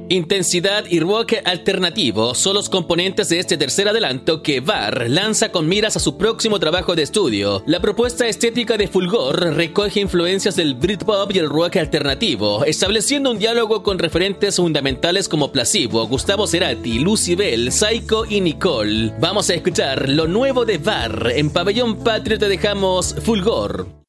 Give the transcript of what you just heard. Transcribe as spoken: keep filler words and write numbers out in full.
Intensidad y rock alternativo son los componentes de este tercer adelanto que V A R lanza con miras a su próximo trabajo de estudio. La propuesta estética de Fulgor recoge influencias del Britpop y el rock alternativo, estableciendo un diálogo con referentes fundamentales como Placebo, Gustavo Cerati, Lucybell, Psycho y Nicole. Vamos a escuchar lo nuevo de V A R. En Pabellón Patrio te dejamos Fulgor.